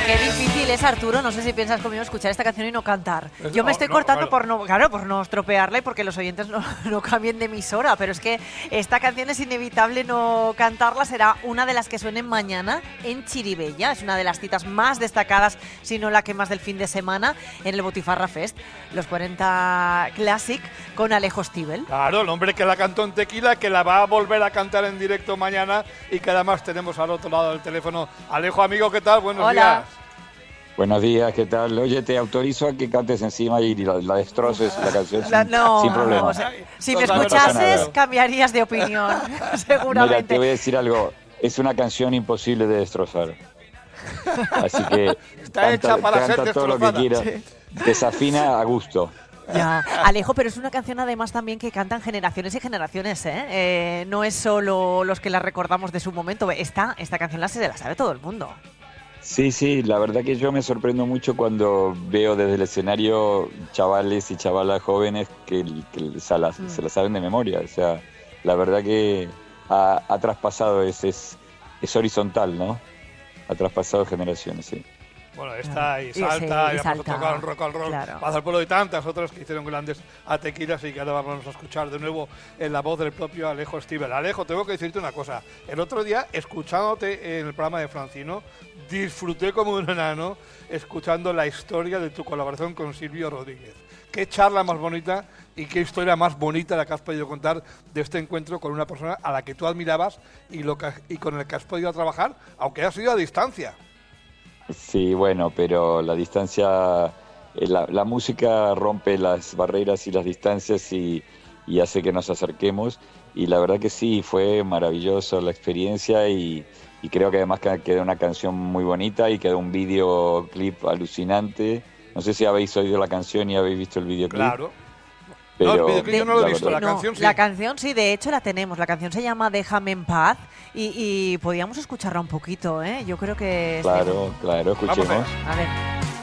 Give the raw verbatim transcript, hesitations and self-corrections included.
Qué difícil es, Arturo, no sé si piensas conmigo, escuchar esta canción y no cantar. Yo me No, estoy no, cortando claro. por no, claro, por no estropearla y porque los oyentes no, no cambien de emisora, pero es que esta canción es inevitable no cantarla, será una de las que suenen mañana en Chiribella, es una de las citas más destacadas, si no la que más del fin de semana, en el Botifarra Fest, los cuarenta Classic con Alejo Stivel. Claro, el hombre que la cantó en Tequila, que la va a volver a cantar en directo mañana y que además tenemos al otro lado del teléfono. Alejo, amigo, ¿qué tal? Buenos Hola. días. Buenos días, ¿qué tal? Oye, te autorizo a que cantes encima y la, la destroces la canción sin, La- no, sin problema. o sea, si me No, no, no pasa escuchases, nada. cambiarías de opinión, Mira, seguramente. te voy a decir algo. Es una canción imposible de destrozar. Así que Está hecha para ser canta todo lo que destrozada. quieras. Desafina a gusto. Ya. Alejo, pero es una canción además también que cantan generaciones y generaciones, ¿eh? Eh, no es solo los que la recordamos de su momento. Esta, esta canción la se la sabe todo el mundo. Sí, sí, la verdad que yo me sorprendo mucho cuando veo desde el escenario chavales y chavalas jóvenes que, que se, la, Mm. se la saben de memoria. O sea, la verdad que ha, ha traspasado, es, es, es horizontal, ¿no? Ha traspasado generaciones, sí. Bueno, esta y Sí, salta, sí, y y vamos salta, a tocar un rock and roll, claro. Paz al pueblo y tantas otras que hicieron grandes a Tequilas y que ahora vamos a escuchar de nuevo en la voz del propio Alejo Stivel. Alejo, tengo que decirte una cosa. El otro día, escuchándote en el programa de Francino, disfruté como un enano escuchando la historia de tu colaboración con Silvio Rodríguez. Qué charla más bonita y qué historia más bonita la que has podido contar de este encuentro con una persona a la que tú admirabas y, lo que, y con el que has podido trabajar, aunque haya sido a distancia. Sí, bueno, pero la distancia, eh, la, la música rompe las barreras y las distancias y, y hace que nos acerquemos. Y la verdad que sí, fue maravilloso la experiencia y, y creo que además que- quedó una canción muy bonita y quedó un videoclip alucinante. No sé si habéis oído la canción y habéis visto el videoclip. Claro. Pero No, el videoclip yo no lo he la visto, verdad- la canción sí. La canción sí, de hecho la tenemos. La canción se llama Déjame en paz y, y podíamos escucharla un poquito, ¿eh? Yo creo que... Claro, claro, Vamos a ver. escuchemos. A ver.